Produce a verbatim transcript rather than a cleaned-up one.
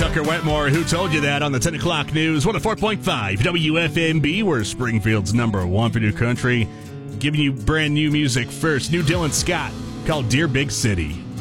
Tucker Wetmore, who told you that on the ten o'clock news. one oh four point five W F M B, we're Springfield's number one for new country. Giving you brand new music first. New Dylan Scott called Dear Big City.